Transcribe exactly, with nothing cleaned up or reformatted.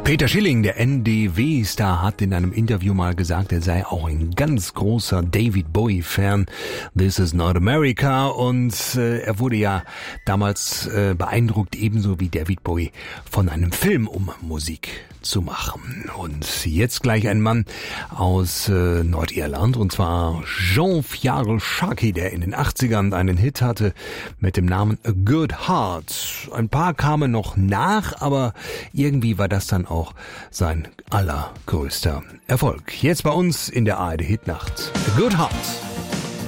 Peter Schilling, der N D W-Star, hat in einem Interview mal gesagt, er sei auch ein ganz großer David Bowie-Fan. This is not America. Und äh, er wurde ja damals äh, beeindruckt, ebenso wie David Bowie, von einem Film, um Musik zu machen. Und jetzt gleich ein Mann aus äh, Nordirland, und zwar Jean Fiarel Sharkey, der in den achtzigern einen Hit hatte mit dem Namen A Good Heart. Ein paar kamen noch nach, aber irgendwie war das dann auch sein allergrößter Erfolg. Jetzt bei uns in der A R D Hitnacht. A Good Heart.